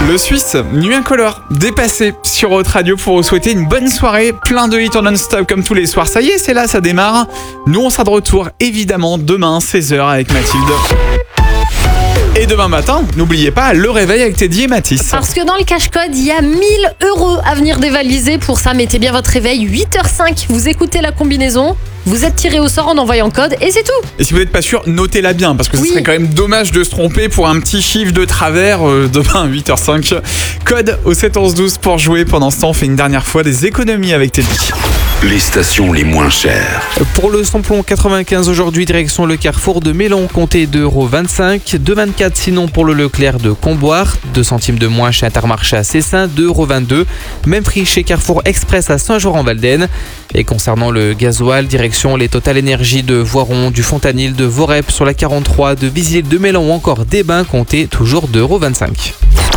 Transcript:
Le Suisse, Nuit Incolore, dépassé sur Haute Radio pour vous souhaiter une bonne soirée, plein de hits en non-stop comme tous les soirs. Ça y est, c'est là, ça démarre. Nous, on sera de retour évidemment demain 16h avec Mathilde. Et demain matin, n'oubliez pas le réveil avec Teddy et Mathis. Parce que dans le cache-code, il y a 1 000 € à venir dévaliser. Pour ça, mettez bien votre réveil 8h05. Vous écoutez la combinaison. Vous êtes tiré au sort en envoyant code et c'est tout. Et si vous n'êtes pas sûr, notez-la bien parce que ce serait quand même dommage de se tromper pour un petit chiffre de travers demain 8h05. Code au 7 11 12 pour jouer. Pendant ce temps, on fait une dernière fois des économies avec Teddy. Les stations les moins chères. Pour le samplon 95 aujourd'hui, direction le carrefour de Mélon, comptez 2,25 €. 2,24 sinon pour le Leclerc de Comboire. 2 centimes de moins chez Intermarché à Cessin, 2,22 €. Même prix chez Carrefour Express à Saint-Jour-en-Valdaine. Et concernant le gasoil, direction les Total Énergie de Voiron, du Fontanil, de Vorep sur la 43, de Vizille, de Mélan ou encore des Bains, comptez toujours 2,25 €.